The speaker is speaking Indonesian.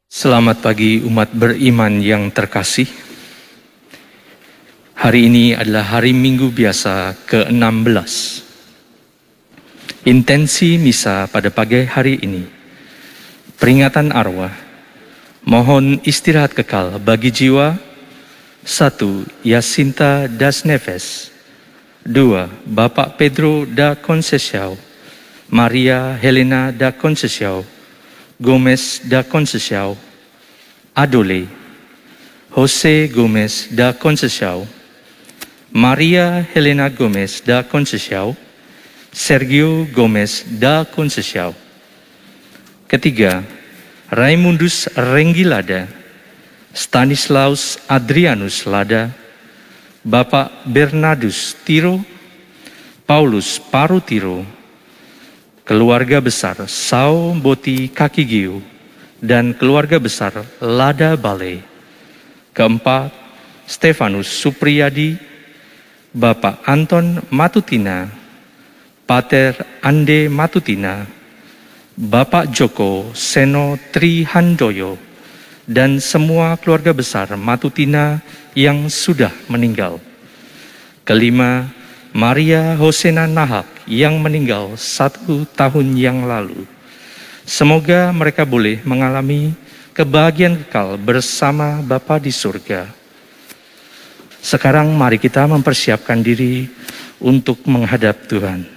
Selamat pagi umat beriman yang terkasih. Hari ini adalah hari Minggu biasa ke-16. Intensi misa pada pagi hari ini, peringatan arwah, mohon istirahat kekal bagi jiwa. 1. Jacinta das Neves. 2. Bapak Pedro da Conceição, Maria Helena da Conceição Gomes da Conceição, Adole, José Gomes da Conceição, Maria Helena Gomes da Conceição, Sergio Gomes da Conceição. Ketiga, Raimundus Renggi Lada, Stanislaus Adrianus Lada, Bapak Bernardus Tiro, Paulus Paru Tiro, keluarga besar Sao Boti Kakigiu, dan keluarga besar Lada Bale. Keempat, Stefanus Supriyadi, Bapak Anton Matutina, Pater Ande Matutina, Bapak Joko Seno Trihandoyo, dan semua keluarga besar Matutina yang sudah meninggal. Kelima, Maria Hosena Nahak yang meninggal 1 tahun yang lalu. Semoga mereka boleh mengalami kebahagiaan kekal bersama Bapa di surga. Sekarang mari kita mempersiapkan diri untuk menghadap Tuhan.